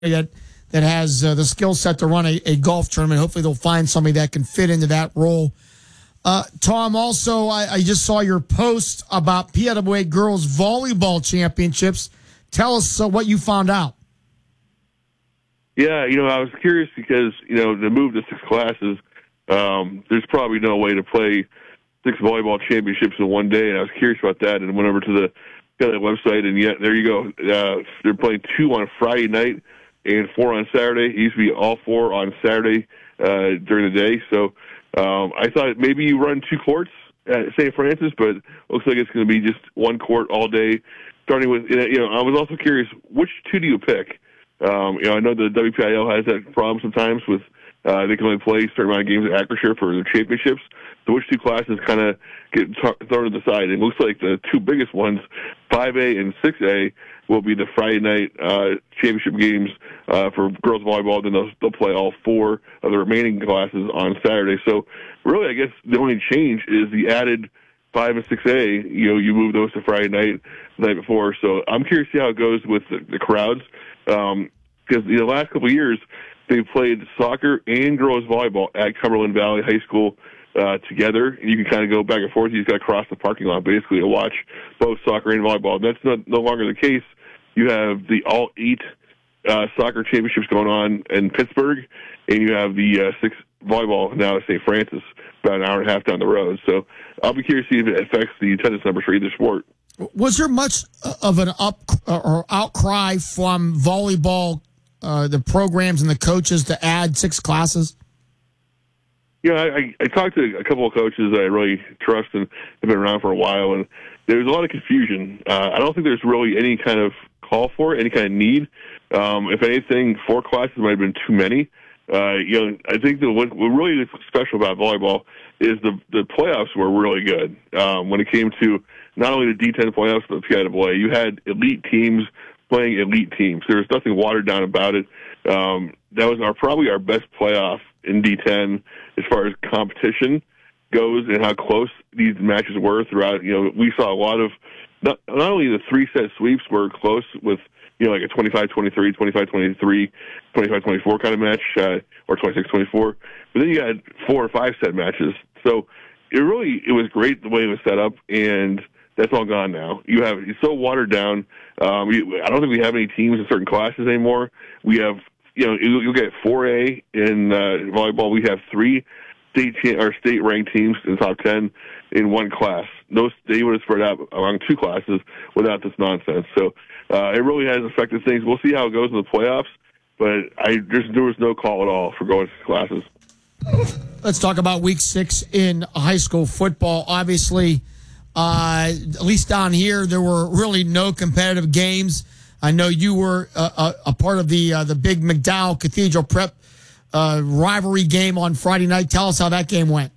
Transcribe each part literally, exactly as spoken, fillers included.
that that has uh, the skill set to run a, a golf tournament. Hopefully they'll find somebody that can fit into that role. Uh, Tom, also, I, I just saw your post about P I A A Girls Volleyball Championships. Tell us uh, what you found out. Yeah, you know, I was curious because, you know, to move to six classes, um, there's probably no way to play six volleyball championships in one day, and I was curious about that and went over to the P I A A website, and yet there you go. Uh, they're playing two on Friday night and four on Saturday. It used to be all four on Saturday uh, during the day, so um, I thought maybe you run two courts at Saint Francis, but it looks like it's going to be just one court all day, starting with, you know, I was also curious, which two do you pick? Um, you know, I know the W P I L has that problem sometimes with uh, they can only play a certain amount of games at Acrisure for the championships. So which two classes kind of get t- thrown to the side? It looks like the two biggest ones, five A and six A, will be the Friday night uh, championship games uh, for girls volleyball. Then they'll, they'll play all four of the remaining classes on Saturday. So really, I guess the only change is the added five and six A. You know, you move those to Friday night the night before. So I'm curious to see how it goes with the, the crowds. Um, because in the last couple of years, they've played soccer and girls volleyball at Cumberland Valley High School uh, together. And you can kind of go back and forth. You just got to cross the parking lot basically to watch both soccer and volleyball. And that's not, no longer the case. You have the all eight uh, soccer championships going on in Pittsburgh, and you have the uh, six volleyball now at Saint Francis, about an hour and a half down the road. So I'll be curious to see if it affects the attendance numbers for either sport. Was there much of an up or outcry from volleyball, uh, the programs and the coaches to add six classes? Yeah, I, I talked to a couple of coaches that I really trust and have been around for a while, and there's a lot of confusion. Uh, I don't think there's really any kind of call for it, any kind of need. Um, if anything, four classes might have been too many. Uh, you know, I think that what, what really is special about volleyball is the the playoffs were really good. Um, when it came to not only the D ten playoffs, but the P I A A, you had elite teams playing elite teams. There was nothing watered down about it. Um, that was our probably our best playoff in D ten as far as competition goes and how close these matches were throughout. You know, we saw a lot of not, not only the three set sweeps were close with, you know, like a twenty-five twenty-three, twenty-five twenty-three, twenty-five twenty-four kind of match, uh, or twenty-six twenty-four. But then you had four or five set matches. So it really, it was great the way it was set up, and that's all gone now. You have, it's so watered down. Um, we, I don't think we have any teams in certain classes anymore. We have, you know, you, you'll get four A in uh, volleyball. We have three state or state ranked teams in the top ten in one class. Those they would have spread out among two classes without this nonsense. So uh, it really has affected things. We'll see how it goes in the playoffs, but I just there was no call at all for going to classes. Let's talk about week six in high school football. Obviously, uh, at least down here, there were really no competitive games. I know you were a, a, a part of the uh, the big McDowell Cathedral Prep uh, rivalry game on Friday night. Tell us how that game went.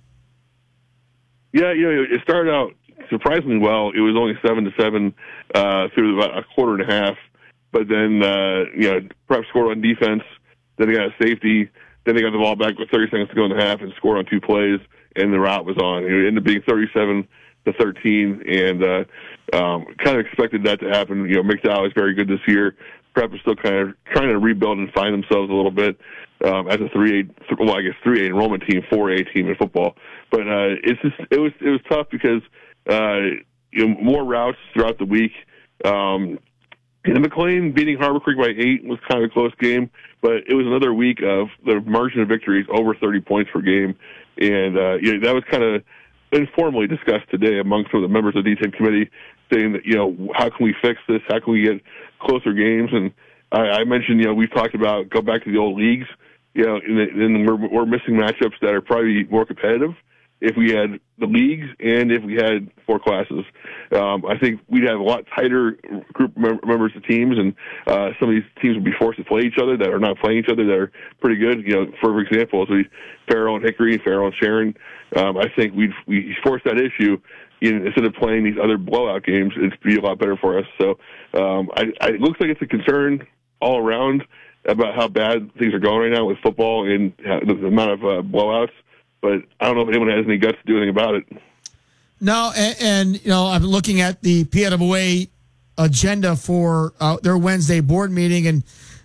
Yeah, you know, it started out surprisingly well. It was only seven to seven uh, through about a quarter and a half, but then uh, you know, Prep scored on defense. Then they got a safety. Then they got the ball back with thirty seconds to go in the half and scored on two plays, and the route was on. It ended up being thirty-seven to thirteen, and uh, um, kind of expected that to happen. You know, McDowell is very good this year. Prep is still kind of trying to rebuild and find themselves a little bit um, as a three A, well, I guess three A enrollment team, four A team in football. But uh, it's just it was it was tough because uh, you know, more routes throughout the week. Um, and McLean beating Harbor Creek by eight was kind of a close game, but it was another week of the margin of victories over thirty points per game, and uh, you know, that was kind of informally discussed today among some of the members of the D ten committee, saying that, you know, how can we fix this? How can we get closer games? And I, I mentioned, you know, we've talked about go back to the old leagues, you know, and, and we're, we're missing matchups that are probably more competitive if we had the leagues and if we had four classes. Um, I think we'd have a lot tighter group mem- members of teams, and uh, some of these teams would be forced to play each other that are not playing each other that are pretty good. You know, for example, as we Farrell and Hickory, Farrell and Sharon, um, I think we'd we force that issue. You know, instead of playing these other blowout games, it'd be a lot better for us. So um, I, I, it looks like it's a concern all around about how bad things are going right now with football and the, the amount of uh, blowouts. But I don't know if anyone has any guts to do anything about it. No, and, and you know, I'm looking at the P I A A agenda for uh, their Wednesday board meeting, and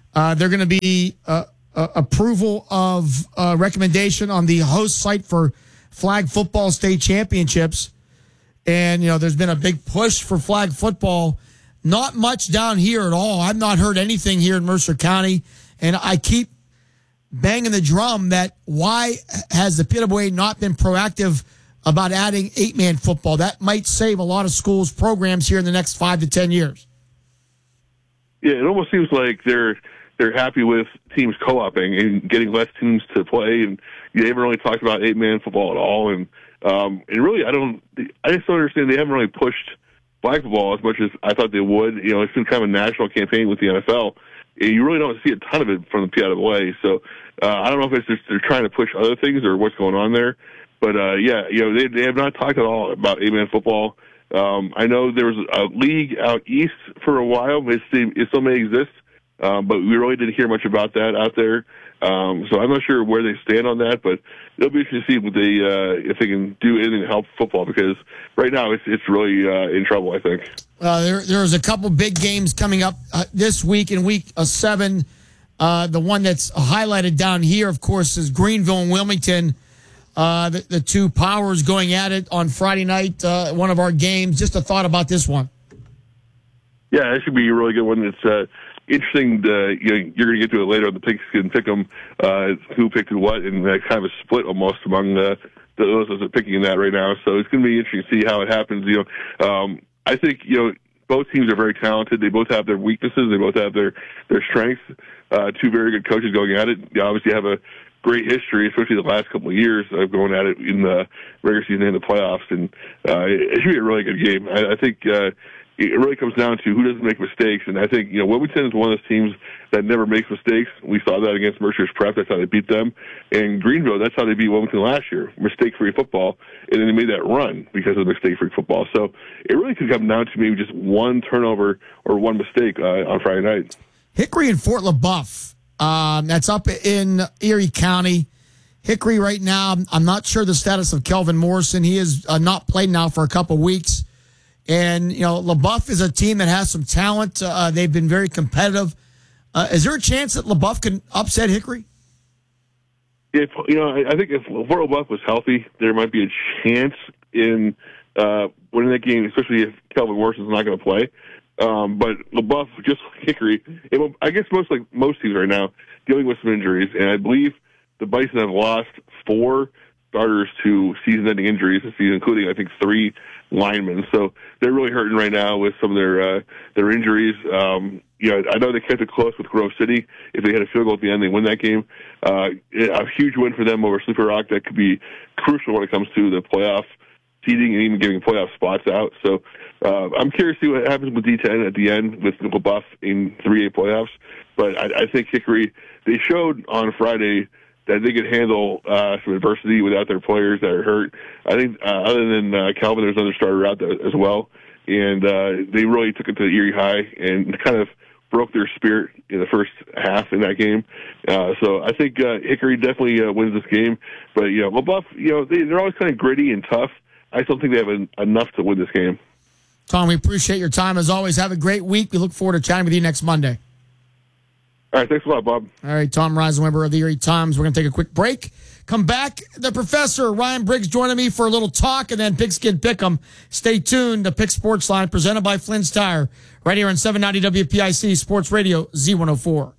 Uh, they're going to be uh, uh, approval of uh, recommendation on the host site for flag football state championships. And, you know, there's been a big push for flag football. Not much down here at all. I've not heard anything here in Mercer County. And I keep banging the drum that why has the P W A not been proactive about adding eight-man football? That might save a lot of schools' programs here in the next five to ten years. Yeah, it almost seems like they're they're happy with teams co-oping and getting less teams to play, and they haven't really talked about eight-man football at all. And um, and really, I don't, I just don't understand. They haven't really pushed flag football as much as I thought they would. You know, it's been kind of a national campaign with the N F L. And you really don't see a ton of it from the P W A. So uh, I don't know if it's just they're trying to push other things or what's going on there. But uh, yeah, you know, they they have not talked at all about eight-man football. Um, I know there was a league out east for a while. It still, it still may exist, um, but we really didn't hear much about that out there. Um, so I'm not sure where they stand on that, but it'll be interesting to see what they uh, if they can do anything to help football, because right now it's it's really uh, in trouble, I think. Uh, there there's a couple big games coming up uh, this week in week uh, seven. Uh, the one that's highlighted down here, of course, is Greenville and Wilmington. Uh, the, the two powers going at it on Friday night, uh, one of our games. Just a thought about this one. Yeah, it should be a really good one. It's uh, interesting. To, you know, you're going to get to it later on the Pigskin Pick'em, uh, who picked what, and uh, kind of a split almost among uh, those that are picking in that right now. So it's going to be interesting to see how it happens. You know, um, I think you know both teams are very talented. They both have their weaknesses. They both have their their strengths. Uh, two very good coaches going at it. You obviously have a great history, especially the last couple of years of going at it in the regular season and the playoffs, and uh, it should be a really good game. I, I think uh, it really comes down to who doesn't make mistakes, and I think you know Wilmington is one of those teams that never makes mistakes. We saw that against Mercer's Prep. That's how they beat them. And Greenville, that's how they beat Wilmington last year, mistake-free football, and then they made that run because of mistake-free football. So it really could come down to maybe just one turnover or one mistake uh, on Friday night. Hickory and Fort LaBeouf. Um, that's up in Erie County. Hickory right now, I'm not sure the status of Kelvin Morrison. He has uh, not played now for a couple weeks. And, you know, LaBeouf is a team that has some talent. Uh, they've been very competitive. Uh, is there a chance that LaBeouf can upset Hickory? If you know, I, I think if Fort LaBeouf was healthy, there might be a chance in uh, winning that game, especially if Kelvin Morrison's not going to play. Um, but LaBeouf, just like Hickory, it, I guess most like most teams right now, dealing with some injuries, and I believe the Bison have lost four starters to season-ending injuries this season, including I think three linemen. So they're really hurting right now with some of their uh, their injuries. Um, you know, I know they kept it close with Grove City. If they had a field goal at the end, they win that game. Uh, a huge win for them over Sleepy Rock. That could be crucial when it comes to the playoff seeding and even giving playoff spots out. So uh, I'm curious to see what happens with D ten at the end with LaBeouf in three A playoffs. But I, I think Hickory, they showed on Friday that they could handle uh, some adversity without their players that are hurt. I think uh, other than uh, Calvin, there's another starter out there as well. And uh, they really took it to Erie High and kind of broke their spirit in the first half in that game. Uh, so I think uh, Hickory definitely uh, wins this game. But, you know, LaBeouf, you know, they, they're always kind of gritty and tough. I still think they have en- enough to win this game. Tom, we appreciate your time as always. Have a great week. We look forward to chatting with you next Monday. All right, thanks a lot, Bob. All right, Tom Reisenweber of the Erie Times. We're going to take a quick break. Come back. The professor, Ryan Briggs, joining me for a little talk, and then Pigskin Pick'em. Stay tuned. The Pick Sports Line, presented by Flynn's Tire, right here on seven ninety W P I C Sports Radio, Z one oh four.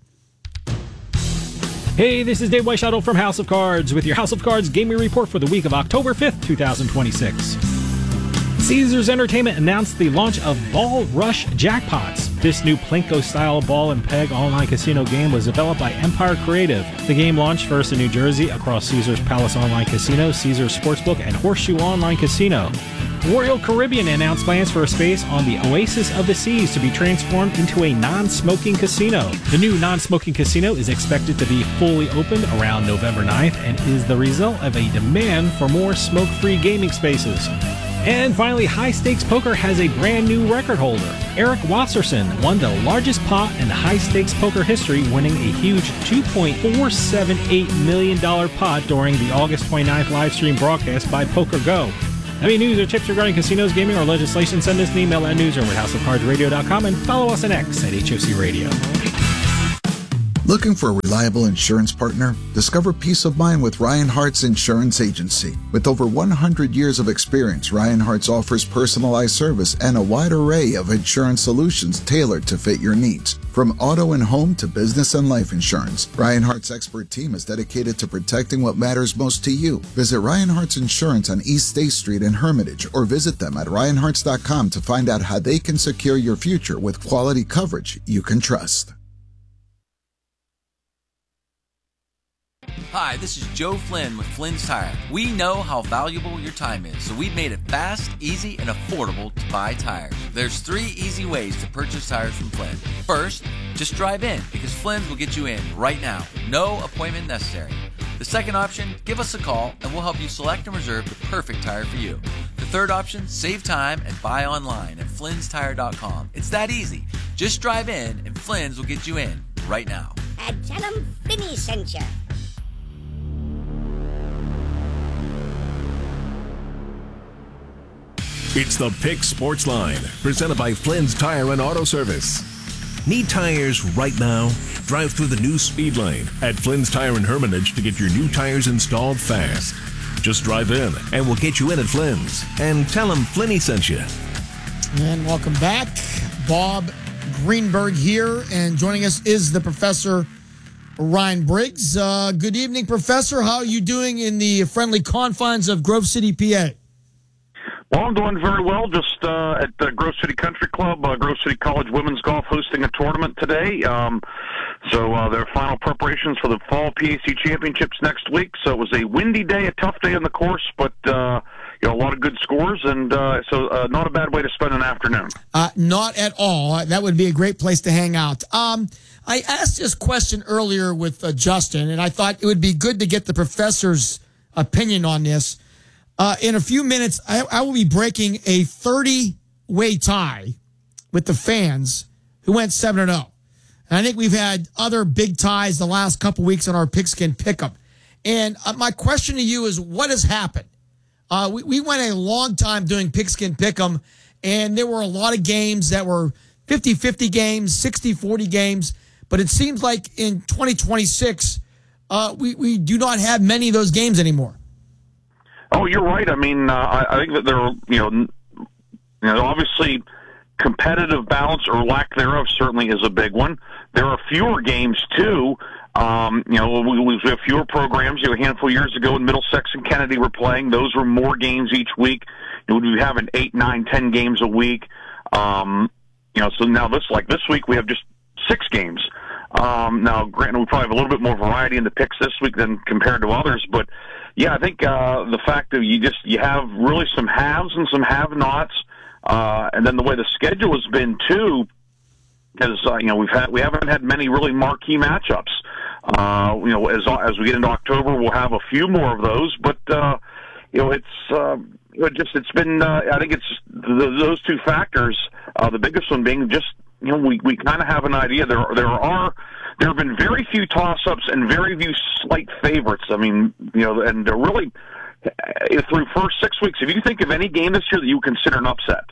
Hey, this is Dave Weishuttle from House of Cards with your House of Cards gaming report for the week of October fifth, twenty twenty-six. Caesars Entertainment announced the launch of Ball Rush Jackpots. This new Plinko-style ball and peg online casino game was developed by Empire Creative. The game launched first in New Jersey across Caesars Palace Online Casino, Caesars Sportsbook, and Horseshoe Online Casino. Royal Caribbean announced plans for a space on the Oasis of the Seas to be transformed into a non-smoking casino. The new non-smoking casino is expected to be fully opened around November ninth and is the result of a demand for more smoke-free gaming spaces. And finally, High Stakes Poker has a brand new record holder. Eric Wasserson won the largest pot in High Stakes Poker history, winning a huge two point four seven eight million dollars pot during the August twenty-ninth live stream broadcast by PokerGo. Have any news or tips regarding casinos, gaming, or legislation? Send us an email at newsroom at house of cards radio dot com and follow us on X at H O C Radio. Looking for a reliable insurance partner? Discover peace of mind with Ryan Hart's Insurance Agency. With over one hundred years of experience, Ryan Hart's offers personalized service and a wide array of insurance solutions tailored to fit your needs. From auto and home to business and life insurance, Ryan Hart's expert team is dedicated to protecting what matters most to you. Visit Ryan Hart's Insurance on East State Street in Hermitage or visit them at ryan harts dot com to find out how they can secure your future with quality coverage you can trust. Hi, this is Joe Flynn with Flynn's Tire. We know how valuable your time is, so we've made it fast, easy, and affordable to buy tires. There's three easy ways to purchase tires from Flynn. First, just drive in, because Flynn's will get you in right now. No appointment necessary. The second option, give us a call, and we'll help you select and reserve the perfect tire for you. The third option, save time and buy online at flynn's tire dot com. It's that easy. Just drive in, and Flynn's will get you in right now. And tell them Finny sent you. It's the Pick Sports Line, presented by Flynn's Tire and Auto Service. Need tires right now? Drive through the new speed lane at Flynn's Tire in Hermitage to get your new tires installed fast. Just drive in, and we'll get you in at Flynn's. And tell them Flinny sent you. And welcome back. Bob Greenberg here, and joining us is the Professor Ryan Briggs. Uh, good evening, Professor. How are you doing in the friendly confines of Grove City, P A? Well, I'm doing very well. Just uh, at the Grove City Country Club, uh, Grove City College Women's Golf hosting a tournament today. Um, so uh, their final preparations for the Fall P A C Championships next week. So it was a windy day, a tough day on the course, but uh, you know, a lot of good scores, and uh, so uh, not a bad way to spend an afternoon. Uh, not at all. Uh, that would be a great place to hang out. Um, I asked this question earlier with uh, Justin, and I thought it would be good to get the professor's opinion on this. Uh, in a few minutes, I, I will be breaking a thirty-way tie with the fans who went seven and oh. And I think we've had other big ties the last couple weeks on our Pigskin Pick'em. And uh, my question to you is, what has happened? Uh, we, we went a long time doing Pigskin Pick'em, and there were a lot of games that were fifty-fifty games, sixty forty games. But it seems like in twenty twenty-six, uh, we, we do not have many of those games anymore. Oh, you're right. I mean, uh, I, I think that there are, you know, you know, obviously competitive balance or lack thereof certainly is a big one. There are fewer games, too. Um, you know, we, we have fewer programs. You know, a handful of years ago when Middlesex and Kennedy were playing, those were more games each week. You know, we'd be having eight, nine, ten games a week. Um, you know, so now this, like this week, we have just six games. Um, now, granted, we probably have a little bit more variety in the picks this week than compared to others, but yeah, I think uh, the fact that you just you have really some haves and some have-nots, uh, and then the way the schedule has been too, because uh, you know we've had we haven't had many really marquee matchups. Uh, you know, as as we get into October, we'll have a few more of those, but uh, you know, it's uh, it just it's been uh, I think it's the, those two factors. Uh, the biggest one being just you know we we kind of have an idea there there are. There have been very few toss-ups and very few slight favorites. I mean, you know, and they're really through first six weeks. If you think of any game this year that you would consider an upset,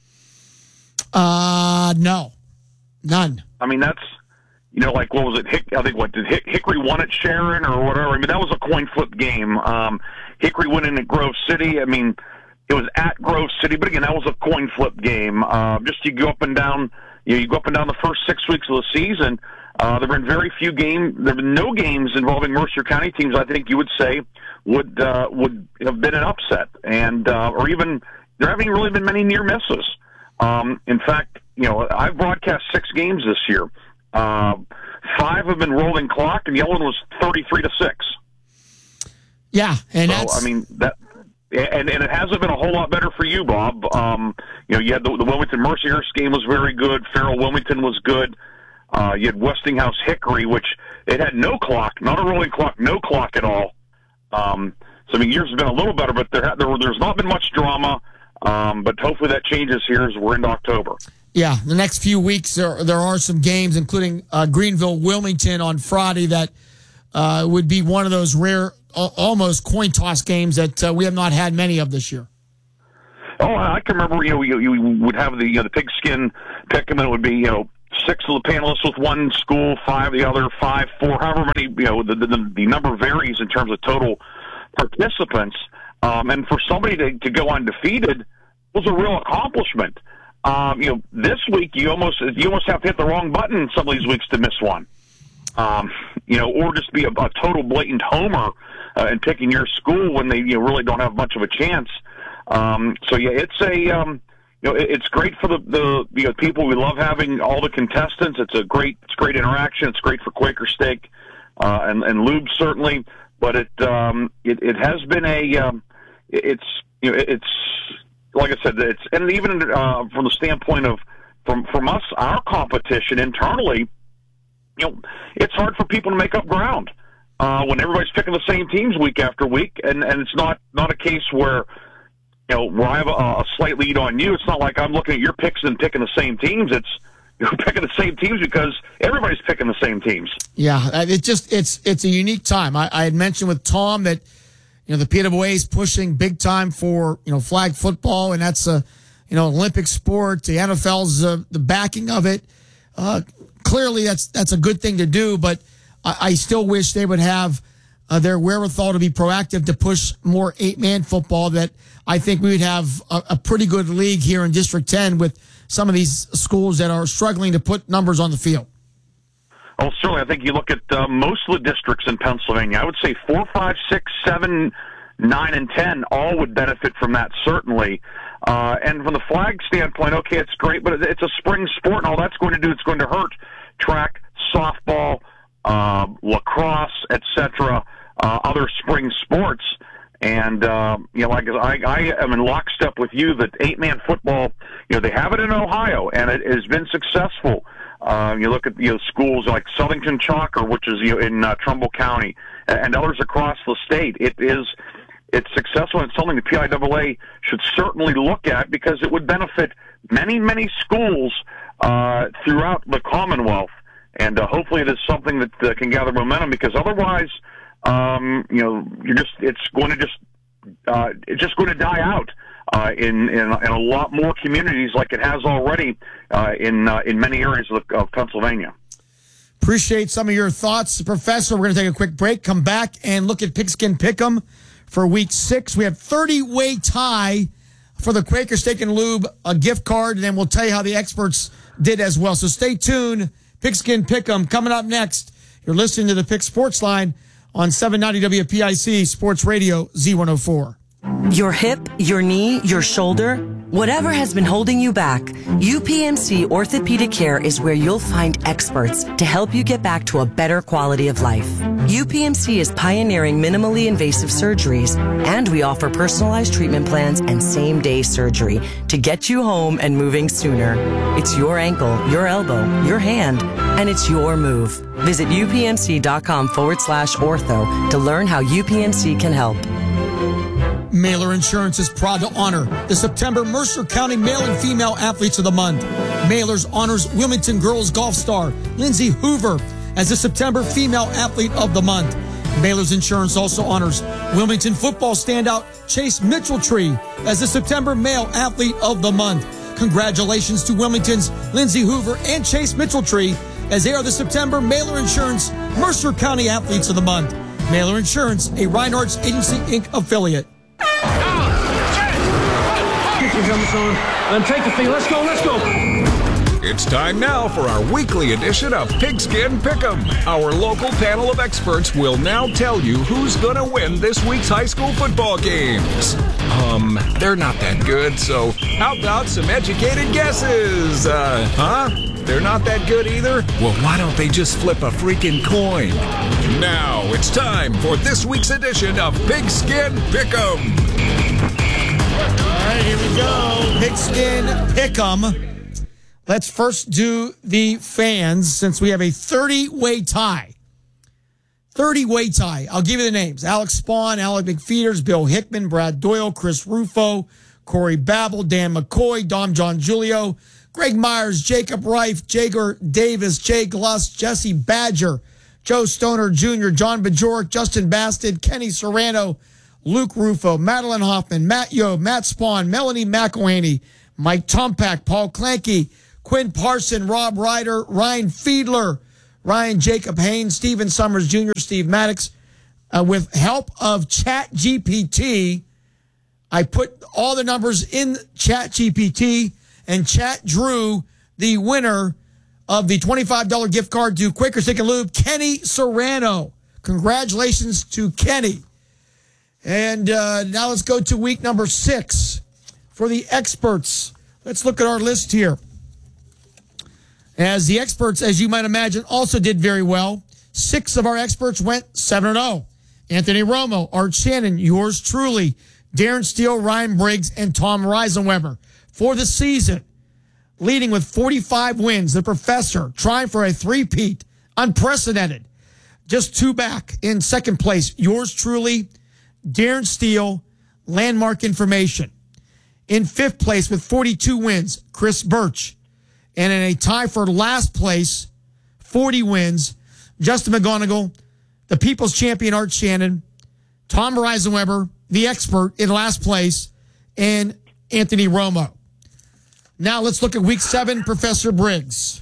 uh, no, none. I mean, that's you know, like what was it? Hick, I think what did Hick, Hickory won at Sharon or whatever. I mean, that was a coin flip game. Um, Hickory winning at Grove City. I mean, it was at Grove City, but again, that was a coin flip game. Uh, just you go up and down. You know, you go up and down the first six weeks of the season. Uh, there have been very few games. There have been no games involving Mercer County teams. I think you would say would uh, would have been an upset, and uh, or even there haven't really been many near misses. Um, in fact, you know, I've broadcast six games this year. Uh, five have been rolling clock, and the other one was thirty-three to six. Yeah, and so that's... I mean that. And, and it hasn't been a whole lot better for you, Bob. Um, you know, you had the, the Wilmington Mercyhurst game was very good. Farrell Wilmington was good. Uh, you had Westinghouse Hickory, which it had no clock, not a rolling clock, no clock at all. Um, so I mean, yours have been a little better, but there, there there's not been much drama. Um, but hopefully that changes here as we're into October. Yeah, the next few weeks there there are some games, including uh, Greenville Wilmington on Friday, that uh, would be one of those rare, uh, almost coin toss games that uh, we have not had many of this year. Oh, I can remember. You know, you, you would have the you know, the pigskin pick 'em, and it would be you know six of the panelists with one school, five the other, five, four, however many, you know, the, the, the number varies in terms of total participants. Um, and for somebody to, to go undefeated was a real accomplishment. Um, you know, this week you almost you almost have to hit the wrong button some of these weeks to miss one. Um, you know, or just be a, a total blatant homer uh, in picking your school when they you know, really don't have much of a chance. Um, so yeah, it's a um, you know, it, it's great for the the you know, people. We love having all the contestants. It's a great it's great interaction. It's great for Quaker Steak uh, and and Lube certainly. But it um, it, it has been a um, it's you know it's like I said it's and even uh, from the standpoint of from from us our competition internally. You know, it's hard for people to make up ground uh, when everybody's picking the same teams week after week, and, and it's not, not a case where, you know, where I have a, a slight lead on you. It's not like I'm looking at your picks and picking the same teams. It's you're picking the same teams because everybody's picking the same teams. Yeah, it just it's it's a unique time. I, I had mentioned with Tom that you know the P W A is pushing big time for you know flag football, and that's a you know Olympic sport. The N F L's uh, the backing of it. Uh, Clearly, that's that's a good thing to do, but I, I still wish they would have uh, their wherewithal to be proactive to push more eight-man football. That I think we would have a, a pretty good league here in District ten with some of these schools that are struggling to put numbers on the field. Well, certainly, I think you look at uh, most of the districts in Pennsylvania. I would say four, five, six, seven, nine, and ten all would benefit from that, certainly. Uh, and from the flag standpoint, okay, it's great, but it's a spring sport, and all that's going to do, it's going to hurt track, softball, uh, lacrosse, et cetera, uh, other spring sports. And, uh, you know, like I, I am in lockstep with you that eight-man football, you know, they have it in Ohio, and it has been successful. Uh, you look at, you know, schools like Southington Chalker, which is, you know, in uh, Trumbull County, and others across the state. It is... It's successful and something the P I A A should certainly look at because it would benefit many, many schools uh, throughout the Commonwealth. And uh, hopefully it is something that uh, can gather momentum because otherwise, um, you know, you're just it's going to just uh, it's just going to die out uh, in, in in a lot more communities like it has already uh, in uh, in many areas of, of Pennsylvania. Appreciate some of your thoughts, Professor. We're going to take a quick break, come back, and look at Pigskin Pick'em. For week six, we have thirty-way tie for the Quaker Steak and Lube a gift card, and then we'll tell you how the experts did as well. So stay tuned. Pigskin Pick'em coming up next. You're listening to the Pick Sports Line on seven ninety W P I C Sports Radio Z one oh four. Your hip, your knee, your shoulder, whatever has been holding you back, U P M C Orthopedic Care is where you'll find experts to help you get back to a better quality of life. U P M C is pioneering minimally invasive surgeries, and we offer personalized treatment plans and same-day surgery to get you home and moving sooner. It's your ankle, your elbow, your hand, and it's your move. Visit upmc.com forward slash ortho to learn how U P M C can help. Mailer Insurance is proud to honor the September Mercer County Male and Female Athletes of the Month. Mailers honors Wilmington girls golf star Lindsay Hoover as the September Female Athlete of the Month. Mailers Insurance also honors Wilmington football standout Chase Mitchell-Tree as the September Male Athlete of the Month. Congratulations to Wilmington's Lindsay Hoover and Chase Mitchell-Tree as they are the September Mailer Insurance Mercer County Athletes of the Month. Mailer Insurance, a Reinhardt's Agency, Incorporated affiliate. Get your helmets on and take the field. Let's go, let's go. It's time now for our weekly edition of Pigskin Pick'em. Our local panel of experts will now tell you who's going to win this week's high school football games. Um, they're not that good, so how about some educated guesses? Uh, huh? They're not that good either? Well, why don't they just flip a freaking coin? Now it's time for this week's edition of Pigskin Pick'em. All right, here we go. Pigskin Pick'em. Let's first do the fans since we have a thirty-way tie. thirty-way tie. I'll give you the names. Alex Spawn, Alec McFeeters, Bill Hickman, Brad Doyle, Chris Rufo, Corey Babel, Dan McCoy, Dom John Julio, Greg Myers, Jacob Reif, Jager Davis, Jay Gluss, Jesse Badger, Joe Stoner Junior, John Bajorek, Justin Bastard, Kenny Serrano, Luke Rufo, Madeline Hoffman, Matt Yo, Matt Spawn, Melanie McElhaney, Mike Tompak, Paul Clanky, Quinn Parson, Rob Ryder, Ryan Fiedler, Ryan Jacob Haynes, Stephen Summers Junior, Steve Maddox. Uh, with help of Chat G P T, I put all the numbers in Chat G P T, and Chat drew the winner of the twenty-five dollars gift card to Quaker Stick and Lube, Kenny Serrano. Congratulations to Kenny. And uh, now let's go to week number six for the experts. Let's look at our list here. As the experts, as you might imagine, also did very well. Six of our experts went seven and oh. Anthony Romo, Art Shannon, yours truly, Darren Steele, Ryan Briggs, and Tom Reisenweber. For the season, leading with forty-five wins, the professor trying for a three-peat, unprecedented. Just two back in second place, yours truly, Darren Steele, Landmark Information. In fifth place with forty-two wins, Chris Birch. And in a tie for last place, forty wins, Justin McGonigal, the People's Champion Art Shannon, Tom Reisenweber, the expert in last place, and Anthony Romo. Now let's look at week seven, Professor Briggs.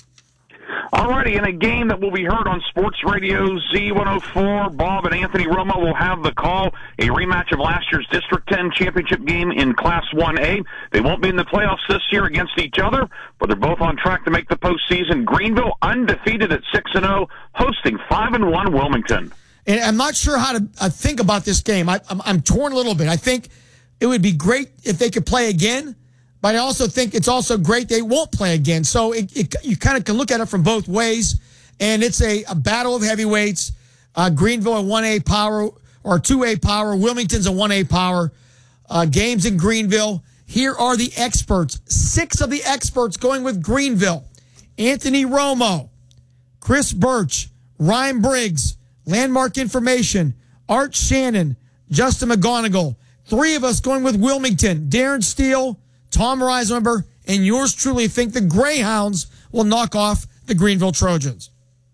Alrighty, in a game that will be heard on Sports Radio Z one oh four, Bob and Anthony Romo will have the call, a rematch of last year's District ten championship game in Class one A. They won't be in the playoffs this year against each other, but they're both on track to make the postseason. Greenville undefeated at six and oh, hosting five and one Wilmington. And I'm not sure how to uh, think about this game. I, I'm, I'm torn a little bit. I think it would be great if they could play again, but I also think it's also great they won't play again. So it, it, you kind of can look at it from both ways. And it's a, a battle of heavyweights. Uh, Greenville a one A power or two A power. Wilmington's a one A power. Uh, games in Greenville. Here are the experts. Six of the experts going with Greenville. Anthony Romo, Chris Birch, Ryan Briggs, Landmark Information, Art Shannon, Justin McGonigal. Three of us going with Wilmington. Darren Steele, Tom Reisenweber, and yours truly think the Greyhounds will knock off the Greenville Trojans.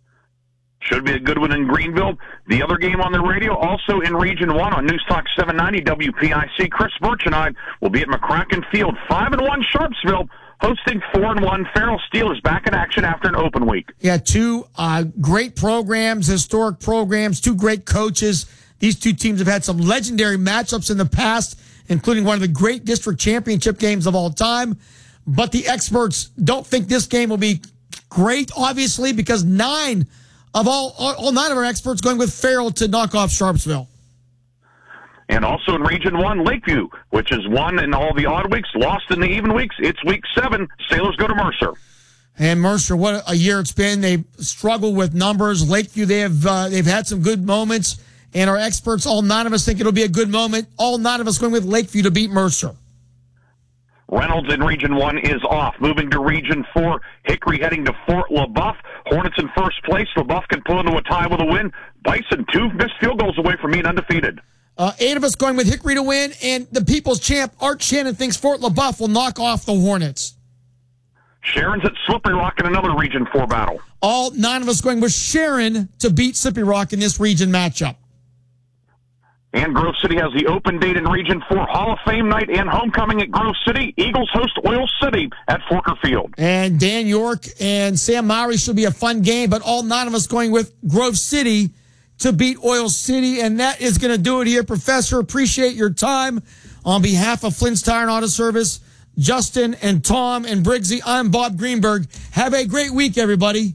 Should be a good one in Greenville. The other game on the radio, also in Region one on News Talk seven ninety W P I C. Chris Birch and I will be at McCracken Field. five and one Sharpsville, hosting four and one Farrell Steelers, back in action after an open week. Yeah, two uh, great programs, historic programs, two great coaches. These two teams have had some legendary matchups in the past, including one of the great district championship games of all time. But the experts don't think this game will be great, obviously, because nine of all, all nine of our experts going with Farrell to knock off Sharpsville. And also in Region one, Lakeview, which has won in all the odd weeks, lost in the even weeks. It's week seven. Sailors go to Mercer. And Mercer, what a year it's been. They've struggled with numbers. Lakeview, they have uh, they've had some good moments. And our experts, all nine of us think it'll be a good moment. All nine of us going with Lakeview to beat Mercer. Reynolds in Region one is off. Moving to Region four, Hickory heading to Fort LaBeouf. Hornets in first place. LaBeouf can pull into a tie with a win. Bison, two missed field goals away from being undefeated. Uh, eight of us going with Hickory to win, and the people's champ, Art Shannon, thinks Fort LaBeouf will knock off the Hornets. Sharon's at Slippery Rock in another Region four battle. All nine of us going with Sharon to beat Slippery Rock in this region matchup. And Grove City has the open date in Region four, Hall of Fame night and homecoming at Grove City. Eagles host Oil City at Forker Field. And Dan York and Sam Mowry should be a fun game, but all nine of us going with Grove City to beat Oil City, and that is going to do it here. Professor, appreciate your time. On behalf of Flynn's Tire and Auto Service, Justin and Tom and Briggsy, I'm Bob Greenberg. Have a great week, everybody.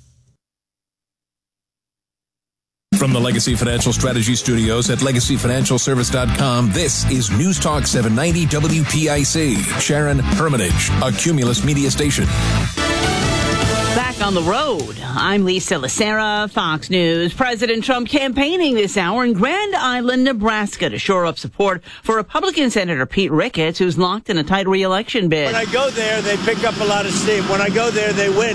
From the Legacy Financial Strategy Studios at legacy financial service dot com, this is News Talk seven ninety W P I C. Sharon Hermitage, a Cumulus media station. Back on the road, I'm Lisa Lacera, Fox News. President Trump campaigning this hour in Grand Island, Nebraska to shore up support for Republican Senator Pete Ricketts, who's locked in a tight re-election bid. When I go there, they pick up a lot of steam. When I go there, they win.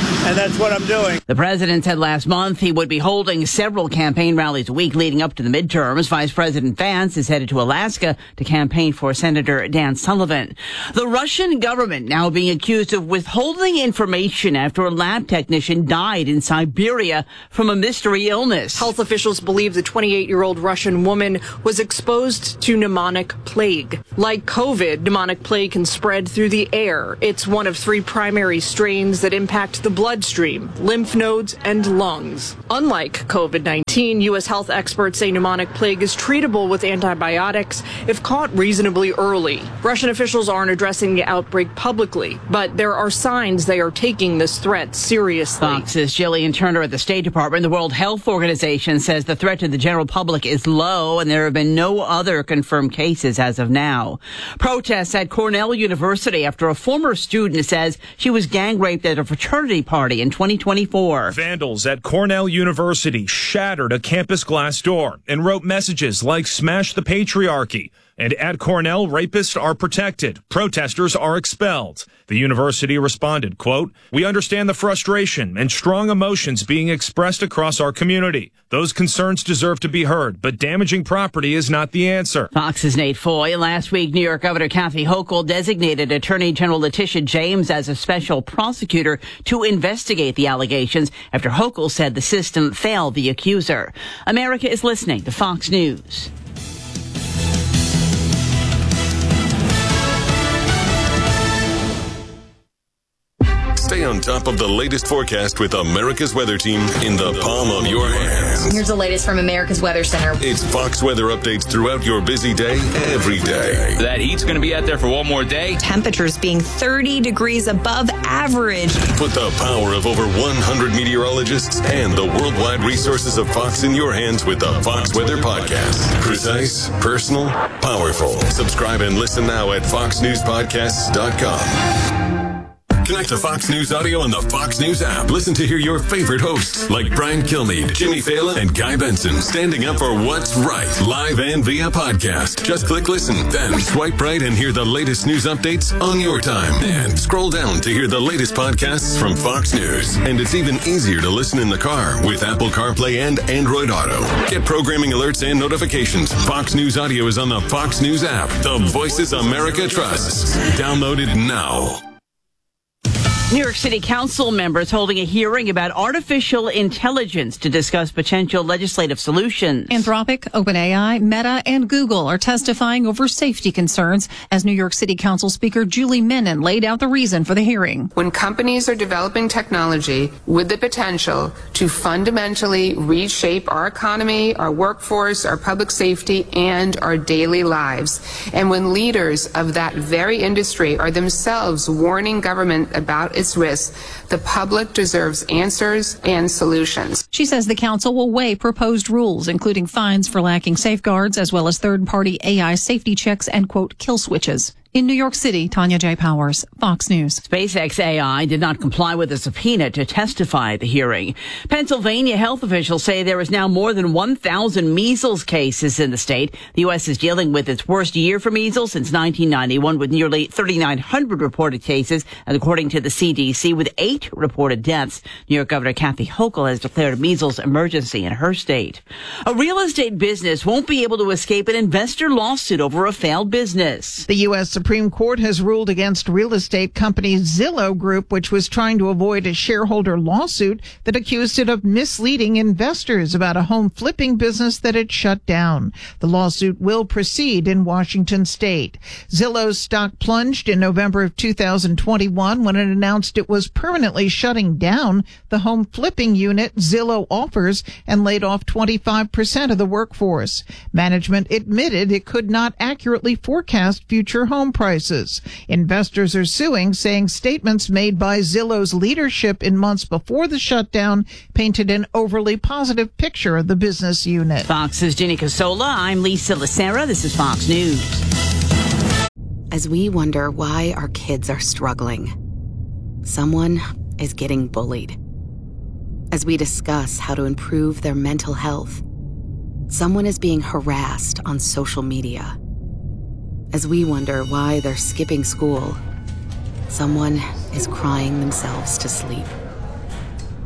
and that's what I'm doing. The president said last month he would be holding several campaign rallies a week leading up to the midterms. Vice President Vance is headed to Alaska to campaign for Senator Dan Sullivan. The Russian government now being accused of withholding information after a lab technician died in Siberia from a mystery illness. Health officials believe the twenty-eight-year-old Russian woman was exposed to pneumonic plague. Like COVID, pneumonic plague can spread through the air. It's one of three primary strains that impact the bloodstream, lymph nodes, and lungs. Unlike COVID nineteen, U S health experts say pneumonic plague is treatable with antibiotics if caught reasonably early. Russian officials aren't addressing the outbreak publicly, but there are signs they are taking this threat seriously. Fox's Jillian Turner at the State Department. The World Health Organization says the threat to the general public is low, and there have been no other confirmed cases as of now. Protests at Cornell University after a former student says she was gang raped at a fraternity party in twenty twenty-four. Vandals at Cornell University shattered a campus glass door and wrote messages like "Smash the patriarchy" and "At Cornell, rapists are protected. Protesters are expelled." The university responded, quote, "We understand the frustration and strong emotions being expressed across our community. Those concerns deserve to be heard, but damaging property is not the answer." Fox's Nate Foy. Last week, New York Governor Kathy Hochul designated Attorney General Letitia James as a special prosecutor to investigate the allegations after Hochul said the system failed the accuser. America is listening to Fox News. Stay on top of the latest forecast with America's Weather Team in the palm of your hands. Here's the latest from America's Weather Center. It's Fox weather updates throughout your busy day, every day. That heat's going to be out there for one more day. Temperatures being thirty degrees above average. Put the power of over one hundred meteorologists and the worldwide resources of Fox in your hands with the Fox Weather Podcast. Precise, personal, powerful. Subscribe and listen now at fox news podcasts dot com. Connect to Fox News Audio on the Fox News app. Listen to hear your favorite hosts like Brian Kilmeade, Jimmy Fallon, and Guy Benson standing up for what's right, live and via podcast. Just click listen, then swipe right and hear the latest news updates on your time. And scroll down to hear the latest podcasts from Fox News. And it's even easier to listen in the car with Apple CarPlay and Android Auto. Get programming alerts and notifications. Fox News Audio is on the Fox News app. The voices America trusts. Download it now. New York City Council members holding a hearing about artificial intelligence to discuss potential legislative solutions. Anthropic, OpenAI, Meta, and Google are testifying over safety concerns as New York City Council Speaker Julie Menon laid out the reason for the hearing. When companies are developing technology with the potential to fundamentally reshape our economy, our workforce, our public safety, and our daily lives, and when leaders of that very industry are themselves warning government about its risks, the public deserves answers and solutions. She says the council will weigh proposed rules, including fines for lacking safeguards, as well as third-party A I safety checks and, quote, kill switches. In New York City, Tanya J. Powers, Fox News. SpaceX A I did not comply with a subpoena to testify at the hearing. Pennsylvania health officials say there is now more than one thousand measles cases in the state. The U S is dealing with its worst year for measles since nineteen ninety-one, with nearly thirty-nine hundred reported cases, and according to the C D C, with eight reported deaths. New York Governor Kathy Hochul has declared a measles emergency in her state. A real estate business won't be able to escape an investor lawsuit over a failed business. The U S Supreme Court has ruled against real estate company Zillow Group, which was trying to avoid a shareholder lawsuit that accused it of misleading investors about a home flipping business that it shut down. The lawsuit will proceed in Washington state. Zillow's stock plunged in November of two thousand twenty-one when it announced it was permanently shutting down the home flipping unit Zillow offers and laid off twenty-five percent of the workforce. Management admitted it could not accurately forecast future home prices. Investors are suing, saying statements made by Zillow's leadership in months before the shutdown painted an overly positive picture of the business unit. Fox's Ginny Casola. I'm Lisa Lacera. This is Fox News. As we wonder why our kids are struggling, someone is getting bullied. As we discuss how to improve their mental health, someone is being harassed on social media. As we wonder why they're skipping school, someone is crying themselves to sleep.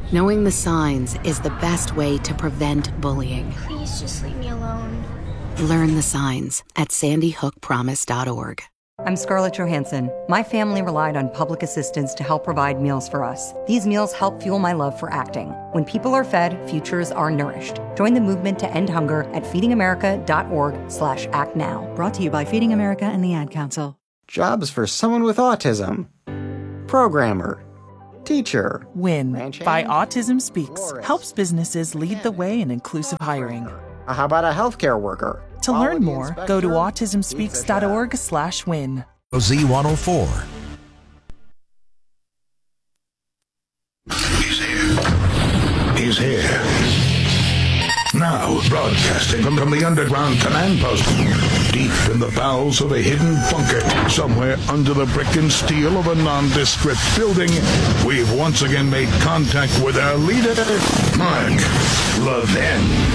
Knowing the signs is the best way to prevent bullying. Please just leave me alone. Learn the signs at sandy hook promise dot org. I'm Scarlett Johansson. My family relied on public assistance to help provide meals for us. These meals help fuel my love for acting. When people are fed, futures are nourished. Join the movement to end hunger at feeding america dot org slash act now. Brought to you by Feeding America and the Ad Council. Jobs for someone with autism. Programmer. Teacher. WIN by Autism Speaks helps businesses lead the way in inclusive hiring. How about a healthcare worker? To learn more, go to autism speaks dot org slash win. Z one oh four. He's here. He's here. Now, broadcasting from, from the underground command post, deep in the bowels of a hidden bunker, somewhere under the brick and steel of a nondescript building, we've once again made contact with our leader, Mark Levin.